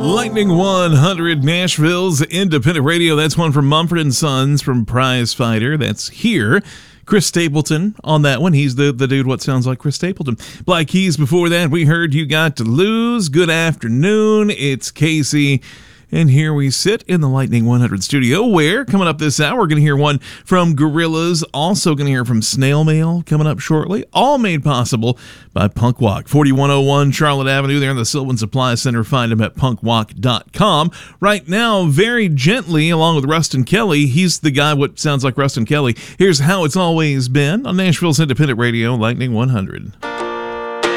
Lightning 100, Nashville's independent radio. That's one from Mumford & Sons from Prize Fighter. That's here. Chris Stapleton on that one. He's the dude what sounds like Chris Stapleton. Black Keys before that. We heard You Got to Lose. Good afternoon. It's Casey. And here we sit in the Lightning 100 studio where, coming up this hour, we're going to hear one from Gorillaz, also going to hear from Snail Mail coming up shortly, all made possible by Punk Walk. 4101 Charlotte Avenue there in the Sylvan Supply Center. Find them at punkwalk.com. Right now, very gently, along with Rustin Kelly, he's the guy what sounds like Rustin Kelly. Here's How It's Always Been on Nashville's independent radio, Lightning 100.